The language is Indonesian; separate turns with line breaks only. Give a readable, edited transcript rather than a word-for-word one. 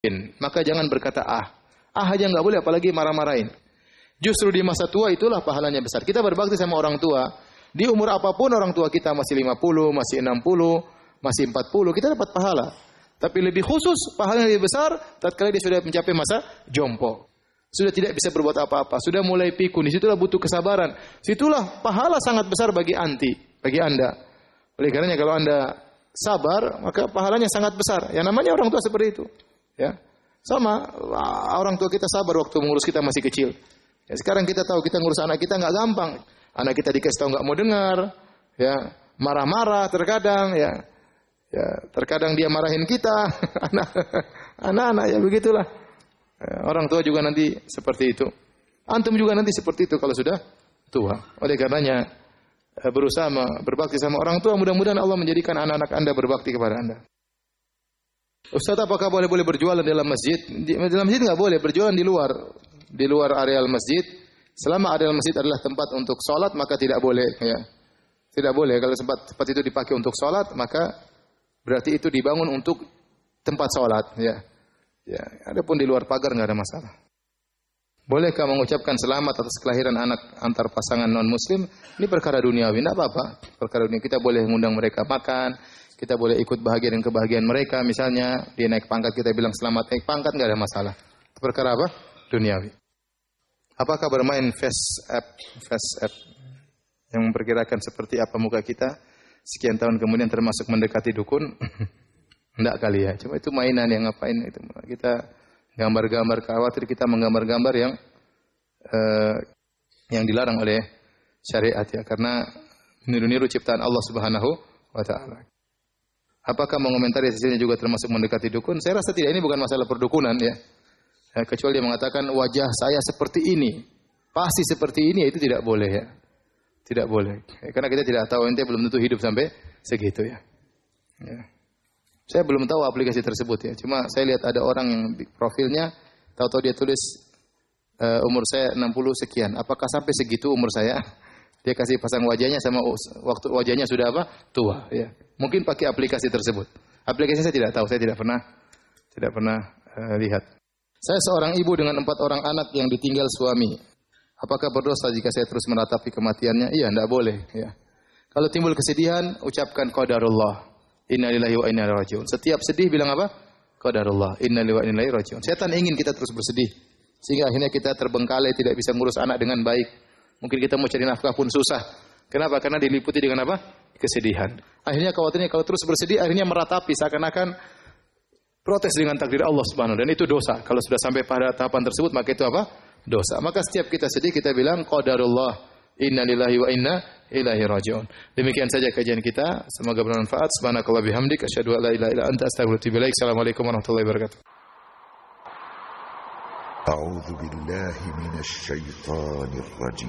Maka jangan berkata ah. Ah aja enggak boleh, apalagi marah-marahin. Justru di masa tua itulah pahalanya besar. Kita berbakti sama orang tua. Di umur apapun orang tua kita masih 50, masih 60, masih 40, kita dapat pahala. Tapi lebih khusus, pahala yang lebih besar tatkala dia sudah mencapai masa jompo. Sudah tidak bisa berbuat apa-apa, sudah mulai pikun. Di situlah butuh kesabaran. Situlah pahala sangat besar bagi Anda. Oleh karenanya kalau Anda sabar, maka pahalanya sangat besar. Yang namanya orang tua seperti itu. Ya. Sama orang tua kita sabar waktu mengurus kita masih kecil. Ya, sekarang kita tahu kita ngurus anak kita enggak gampang. Anak kita dikasih tahu enggak mau dengar, ya, marah-marah terkadang, ya. Ya, terkadang dia marahin kita. Anak-anak ya begitulah. Orang tua juga nanti seperti itu. Antum juga nanti seperti itu kalau sudah tua. Oleh karenanya berusaha berbakti sama orang tua, mudah-mudahan Allah menjadikan anak-anak Anda berbakti kepada Anda. Ustaz, apakah boleh berjualan dalam masjid? Dalam masjid enggak boleh, berjualan di luar areal masjid. Selama areal masjid adalah tempat untuk salat, maka tidak boleh, ya. Tidak boleh kalau tempat itu dipakai untuk salat, maka berarti itu dibangun untuk tempat salat, ya. Ya, adapun di luar pagar enggak ada masalah. Bolehkah mengucapkan selamat atas kelahiran anak antar pasangan non-muslim? Ini perkara duniawi, enggak apa-apa. Perkara dunia, kita boleh mengundang mereka makan, kita boleh ikut bahagia dengan kebahagiaan mereka. Misalnya dia naik pangkat, kita bilang selamat naik pangkat, enggak ada masalah. Perkara apa? Duniawi. Apakah bermain face app yang memperkirakan seperti apa muka kita sekian tahun kemudian termasuk mendekati dukun? Enggak kali ya. Cuma itu mainan yang ngapain itu. Kita gambar-gambar, khawatir kita menggambar-gambar yang dilarang oleh syariat ya, karena meniru-niru ciptaan Allah Subhanahu wa taala. Apakah mengomentari hasilnya juga termasuk mendekati dukun? Saya rasa tidak, ini bukan masalah perdukunan ya. Kecuali dia mengatakan wajah saya seperti ini, pasti seperti ini, itu tidak boleh ya. Tidak boleh. Karena kita tidak tahu, ente belum tentu hidup sampai segitu ya. Ya. Saya belum tahu aplikasi tersebut ya. Cuma saya lihat ada orang yang profilnya, tahu-tahu dia tulis umur saya 60 sekian. Apakah sampai segitu umur saya? Dia kasih pasang wajahnya sama waktu wajahnya sudah apa? Tua ya. Mungkin pakai aplikasi tersebut. Aplikasinya saya tidak tahu, saya tidak pernah lihat. Saya seorang ibu dengan 4 orang anak yang ditinggal suami. Apakah berdosa jika saya terus meratapi kematiannya? Iya, tidak boleh. Ya. Kalau timbul kesedihan, ucapkan qadarullah. Innalillahi wa inna ilaihi raji'un. Setiap sedih bilang apa? Qadarullah. Innalillahi wa inna ilaihi raji'un. Setan ingin kita terus bersedih. Sehingga akhirnya kita terbengkalai, tidak bisa ngurus anak dengan baik. Mungkin kita mau cari nafkah pun susah. Kenapa? Karena diliputi dengan apa? Kesedihan. Akhirnya khawatirnya kalau terus bersedih, akhirnya meratapi seakan-akan protes dengan takdir Allah Subhanahu wa taala, dan itu dosa. Kalau sudah sampai pada tahapan tersebut, maka itu apa? Dosa. Maka setiap kita sedih, kita bilang qadarullah, innalillahi wa inna ilaihi raji'un. Demikian saja kajian kita, semoga bermanfaat. Subhanakallah bihamdik, asyhadu an la ilaha illa anta, astaghfiruka wa atubu ilaik. Assalamualaikum warahmatullahi wabarakatuh.
A'udzu billahi minasy syaithanir rajim.